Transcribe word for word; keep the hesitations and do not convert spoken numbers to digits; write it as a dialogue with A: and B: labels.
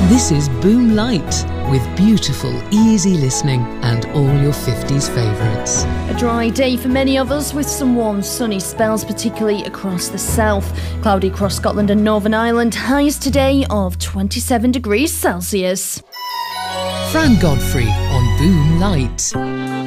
A: This is Boom Light, with beautiful, easy listening and all your fifties favourites.
B: A dry day for many of us, with some warm sunny spells, particularly across the south. Cloudy across Scotland and Northern Ireland. Highs today of twenty-seven degrees Celsius.
A: Fran Godfrey on Boom Light.